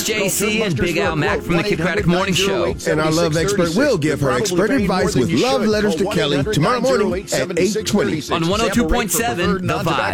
It's JC and Big Al Mac from the Kid Craddock Morning Show. And our love expert will give her expert advice with love letters to Kelly tomorrow morning at 8:20. On 102.7 The Vibe.